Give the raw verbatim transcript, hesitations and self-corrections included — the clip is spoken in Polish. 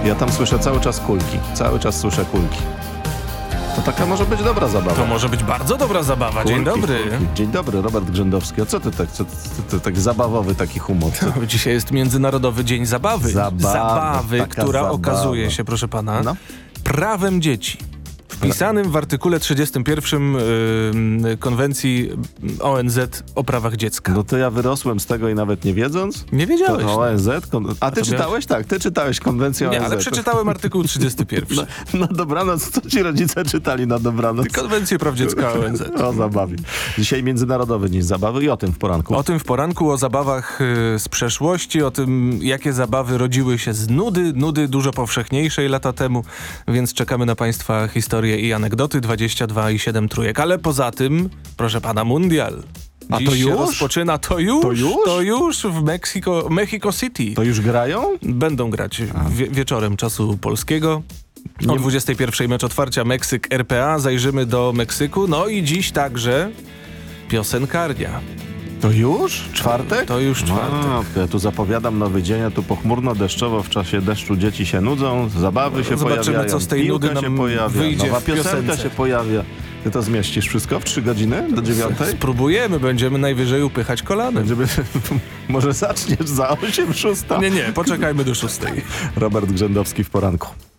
Ja tam słyszę cały czas kulki. Cały czas słyszę kulki. To taka może być dobra zabawa. To może być bardzo dobra zabawa. Dzień Kulki, dobry. kulki. Dzień dobry, Robert Grzędowski. A co ty tak, co, ty, ty, tak zabawowy taki humor? Co? Dzisiaj jest Międzynarodowy Dzień Zabawy. Zabawy, Zabawy taka która zabawa. okazuje się, proszę pana, No. prawem dzieci. Wpisanym w artykule trzydziestym pierwszym yy, konwencji O N Z o prawach dziecka. No to ja wyrosłem z tego i nawet nie wiedząc. Nie wiedziałeś. To O N Z? Kon... A ty to czytałeś? Tak, ty czytałeś konwencję O N Z. Nie, ale przeczytałem artykuł trzydziesty pierwszy. No, na dobranoc, co ci rodzice czytali na dobranoc? Konwencję praw dziecka O N Z. O zabawie. Dzisiaj Międzynarodowy Dzień Zabawy i o tym w poranku. O tym w poranku, o zabawach y, z przeszłości, o tym, jakie zabawy rodziły się z nudy, nudy dużo powszechniejszej lata temu, więc czekamy na państwa historie i anegdoty. dwadzieścia dwa i siedem trójek, ale poza tym, proszę pana, mundial. A Dziś to już? się rozpoczyna, to już, To już? to już w Mexico, Mexico City. To już grają? Będą grać wie, wieczorem czasu polskiego. O dwudziestej pierwszej mecz otwarcia Meksyk R P A, zajrzymy do Meksyku, no i dziś także piosenkarnia. To już? Czwartek? To już czwartek. A, ja tu zapowiadam nowy dzień, a tu pochmurno deszczowo, w czasie deszczu dzieci się nudzą, zabawy się Zobaczymy, pojawiają, co z tej piłka nudy nam się pojawia, wyjdzie nowa w piosenka piosence. się pojawia. Ty to zmieścisz wszystko w trzy godziny do dziewiątej? Spróbujemy, będziemy najwyżej upychać kolanem. Żeby, może zaczniesz za osiem, szósta. Nie, nie, poczekajmy do szóstej. Robert Grzędowski w poranku.